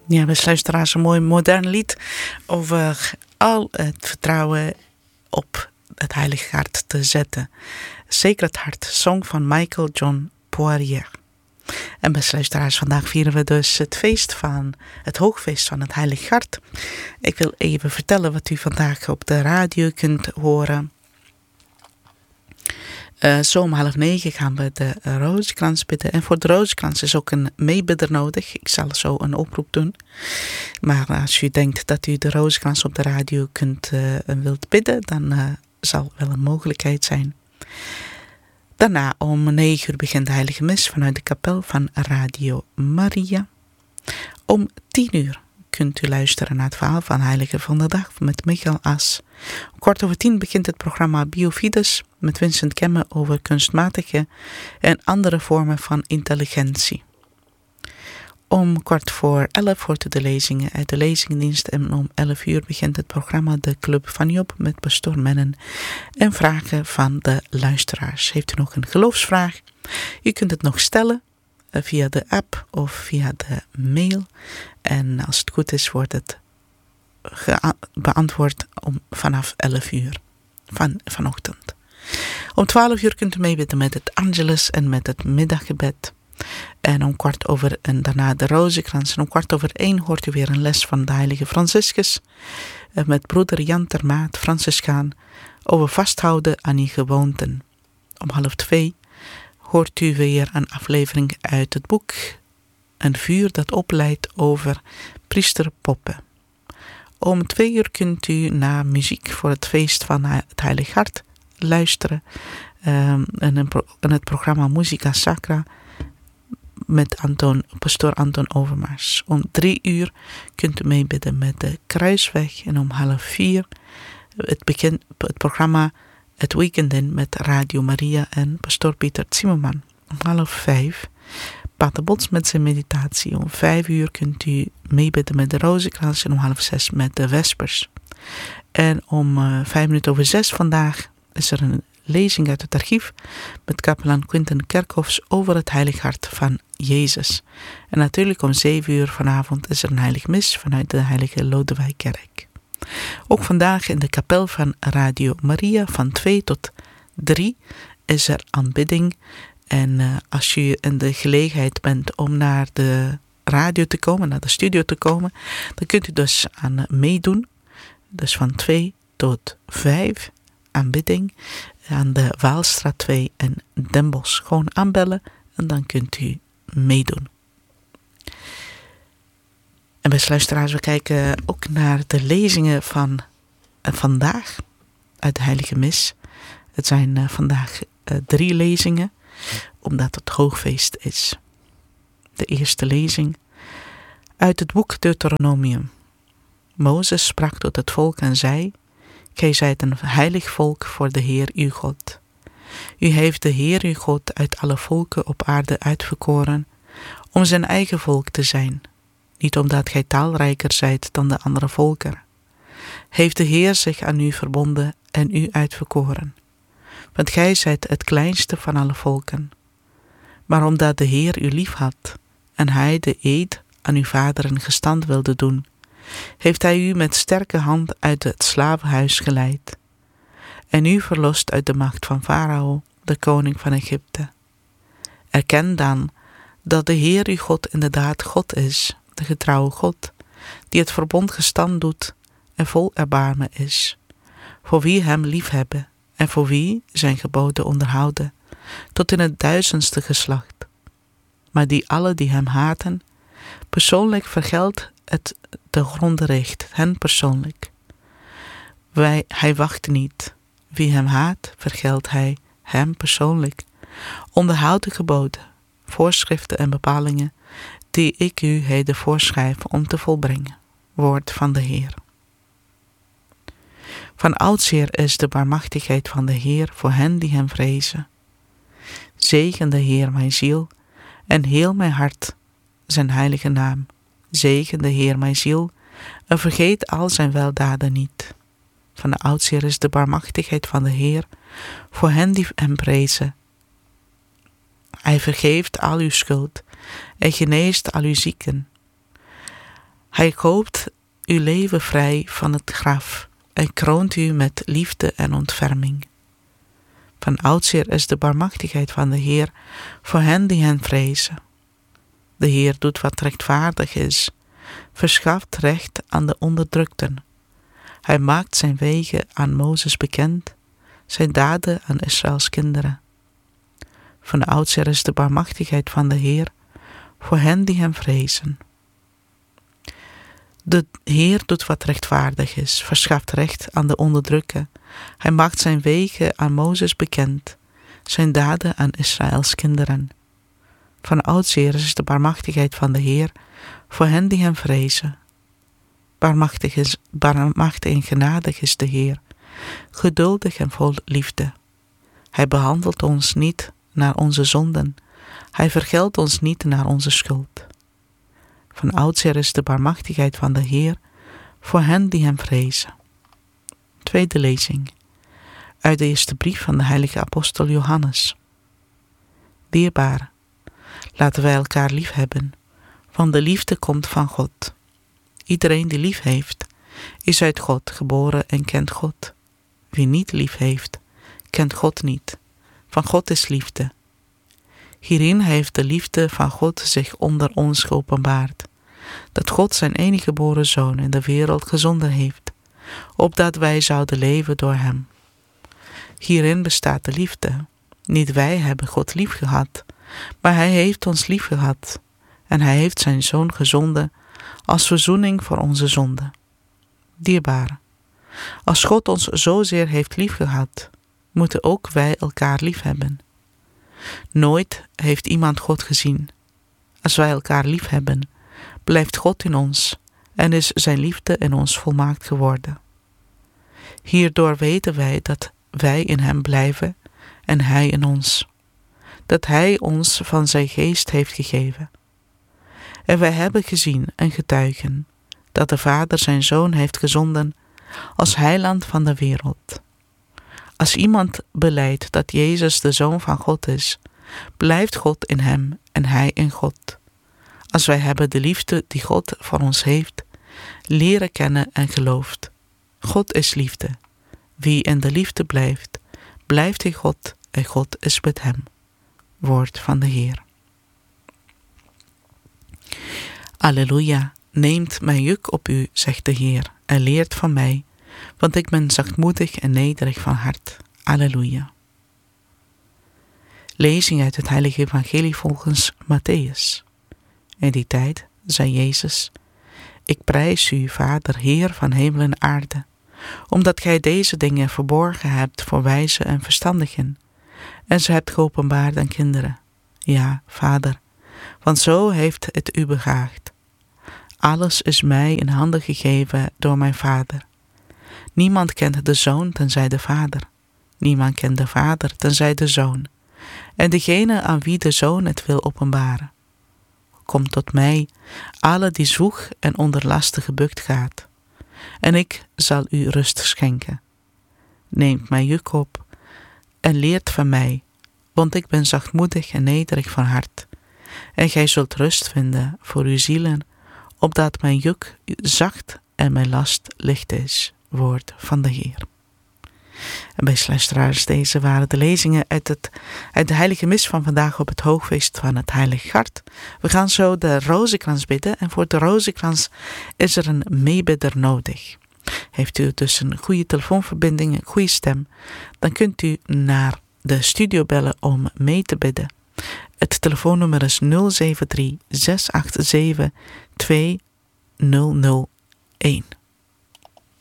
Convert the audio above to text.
Ja, we luisteren een mooi modern lied over al het vertrouwen op het Heilige Hart te zetten. Sacred Heart, song van Michael John Poirier. En beste luisteraars, vandaag vieren we dus het hoogfeest van het Heilige Hart. Ik wil even vertellen wat u vandaag op de radio kunt horen. Zo om 8:30 gaan we de rozenkrans bidden. En voor de rozenkrans is ook een meebidder nodig. Ik zal zo een oproep doen. Maar als u denkt dat u de rozenkrans op de radio wilt bidden, dan zal wel een mogelijkheid zijn. Daarna om 9 uur begint de heilige mis vanuit de kapel van Radio Maria. Om 10 uur kunt u luisteren naar het verhaal van Heilige van de Dag met Michael As. Om 9:15 begint het programma Biofides met Vincent Kemme over kunstmatige en andere vormen van intelligentie. Om 10:45 hoort u de lezingen uit de lezingendienst en om 11 uur begint het programma De Club van Job met pastoor Mennen en vragen van de luisteraars. Heeft u nog een geloofsvraag? U kunt het nog stellen via de app of via de mail. En als het goed is, wordt het beantwoord vanaf 11 uur vanochtend. Om 12 uur kunt u meebidden met het Angelus en met het middaggebed. En om 1:15 en daarna de rozenkrans. En om 1:15 hoort u weer een les van de heilige Franciscus met broeder Jan Termaat, Franciscaan, over vasthouden aan die gewoonten. Om 1:30 hoort u weer een aflevering uit het boek Een vuur dat opleidt over priesterpoppen. Om 2 uur kunt u naar muziek voor het feest van het Heilige Hart luisteren. En het programma Musica Sacra met pastoor Anton Overmars. Om 3 uur kunt u meebidden met de Kruisweg. En om 3:30 het programma Het Weekend in met Radio Maria en pastoor Pieter Zimmerman. Om 4:30 Pater Bots met zijn meditatie. Om 5 uur kunt u meebidden met de rozenkrans en om 5:30 met de vespers. En om 6:05 vandaag is er een lezing uit het archief met kapelaan Quinten Kerkhoffs over het Heilig Hart van Jezus. En natuurlijk om 7 uur vanavond is er een heilig mis vanuit de Heilige Lodewijkkerk. Ook vandaag in de kapel van Radio Maria van 2 tot 3 is er aanbidding. En als u in de gelegenheid bent om naar de radio te komen, naar de studio te komen, dan kunt u dus aan meedoen. Dus van 2 tot 5 aanbidding aan de Waalstraat 2 en Den Bosch. Gewoon aanbellen en dan kunt u meedoen. En beste luisteraars, we kijken ook naar de lezingen van vandaag uit de Heilige Mis. Het zijn vandaag 3 lezingen, omdat het hoogfeest is. De eerste lezing uit het boek Deuteronomium. Mozes sprak tot het volk en zei: Gij zijt een heilig volk voor de Heer uw God. U heeft de Heer uw God uit alle volken op aarde uitverkoren, om zijn eigen volk te zijn, niet omdat gij taalrijker zijt dan de andere volken. Heeft de Heer zich aan u verbonden en u uitverkoren, want gij zijt het kleinste van alle volken. Maar omdat de Heer u lief had en hij de eed aan uw vaderen gestand wilde doen, heeft hij u met sterke hand uit het slavenhuis geleid en u verlost uit de macht van Farao, de koning van Egypte. Erken dan dat de Heer uw God inderdaad God is, de getrouwe God, die het verbond gestand doet en vol erbarmen is, voor wie hem liefhebben en voor wie zijn geboden onderhouden, tot in het 1000ste geslacht. Maar die alle die hem haten, persoonlijk vergeldt het te gronde richt, hen persoonlijk. Hij wacht niet. Wie hem haat, vergeldt hij hem persoonlijk. Onderhoud de geboden, voorschriften en bepalingen, die ik u heden voorschrijf om te volbrengen. Woord van de Heer. Van oudsher is de barmachtigheid van de Heer voor hen die hem vrezen. Zegen de Heer mijn ziel en heel mijn hart zijn heilige naam. Zegen de Heer mijn ziel en vergeet al zijn weldaden niet. Van de oudsher is de barmachtigheid van de Heer voor hen die hem prezen. Hij vergeeft al uw schuld en geneest al uw zieken. Hij koopt uw leven vrij van het graf en kroont u met liefde en ontferming. Van oudsher is de barmachtigheid van de Heer voor hen die hen vrezen. De Heer doet wat rechtvaardig is, verschaft recht aan de onderdrukten. Hij maakt zijn wegen aan Mozes bekend, zijn daden aan Israëls kinderen. Van oudsher is de barmachtigheid van de Heer voor hen die hem vrezen. De Heer doet wat rechtvaardig is, verschaft recht aan de onderdrukken. Hij maakt zijn wegen aan Mozes bekend, zijn daden aan Israëls kinderen. Van oudsher is de barmachtigheid van de Heer voor hen die hem vrezen. Barmachtig en genadig is de Heer, geduldig en vol liefde. Hij behandelt ons niet naar onze zonden, hij vergeldt ons niet naar onze schuld. Van oudsher is de barmachtigheid van de Heer voor hen die hem vrezen. Tweede lezing uit de eerste brief van de heilige apostel Johannes. Dierbaar, laten wij elkaar lief hebben, want de liefde komt van God. Iedereen die lief heeft, is uit God geboren en kent God. Wie niet lief heeft, kent God niet. Van God is liefde. Hierin heeft de liefde van God zich onder ons geopenbaard, dat God zijn enige geboren Zoon in de wereld gezonden heeft, opdat wij zouden leven door hem. Hierin bestaat de liefde. Niet wij hebben God lief gehad, maar hij heeft ons lief gehad, en hij heeft zijn Zoon gezonden als verzoening voor onze zonden. Dierbaar, als God ons zozeer heeft lief gehad, moeten ook wij elkaar lief hebben. Nooit heeft iemand God gezien. Als wij elkaar lief hebben, blijft God in ons en is zijn liefde in ons volmaakt geworden. Hierdoor weten wij dat wij in hem blijven en hij in ons. Dat hij ons van zijn geest heeft gegeven. En wij hebben gezien en getuigen dat de Vader zijn Zoon heeft gezonden als heiland van de wereld. Als iemand belijdt dat Jezus de Zoon van God is, blijft God in hem en hij in God. Als wij hebben de liefde die God voor ons heeft, leren kennen en gelooft. God is liefde. Wie in de liefde blijft, blijft in God en God is met hem. Woord van de Heer. Alleluia, neemt mijn juk op u, zegt de Heer, en leert van mij, want ik ben zachtmoedig en nederig van hart. Alleluia. Lezing uit het heilige evangelie volgens Mattheüs. In die tijd zei Jezus: Ik prijs u, Vader, Heer van hemel en aarde, omdat gij deze dingen verborgen hebt voor wijzen en verstandigen, en ze hebt geopenbaard aan kinderen. Ja, Vader, want zo heeft het u behaagd. Alles is mij in handen gegeven door mijn Vader. Niemand kent de Zoon tenzij de Vader. Niemand kent de Vader tenzij de Zoon. En degene aan wie de Zoon het wil openbaren. Kom tot mij, alle die zwoeg en onder lasten gebukt gaat, en ik zal u rust schenken. Neemt mijn juk op en leert van mij, want ik ben zachtmoedig en nederig van hart. En gij zult rust vinden voor uw zielen, opdat mijn juk zacht en mijn last licht is. Woord van de Heer. En beste luisteraars, deze waren de lezingen uit de heilige mis van vandaag op het hoogfeest van het Heilig Hart. We gaan zo de rozenkrans bidden en voor de rozenkrans is er een meebidder nodig. Heeft u dus een goede telefoonverbinding, een goede stem, dan kunt u naar de studio bellen om mee te bidden. Het telefoonnummer is 073 687 2001.